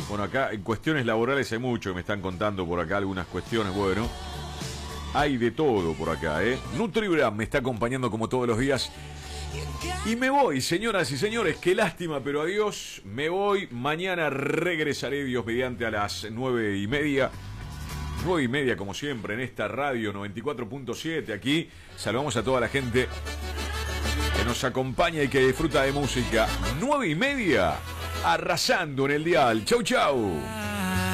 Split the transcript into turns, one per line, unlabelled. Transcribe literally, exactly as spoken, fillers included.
Bueno, acá en cuestiones laborales hay mucho, me están contando por acá algunas cuestiones, bueno. Hay de todo por acá, ¿eh? Nutribram me está acompañando como todos los días. Y me voy, señoras y señores, qué lástima, pero adiós. Me voy, mañana regresaré, Dios mediante, a las nueve y media. Nueve y media, como siempre, en esta radio noventa y cuatro punto siete. Aquí saludamos a toda la gente que nos acompaña y que disfruta de música. Nueve y media, arrasando en el dial. Chau, chau.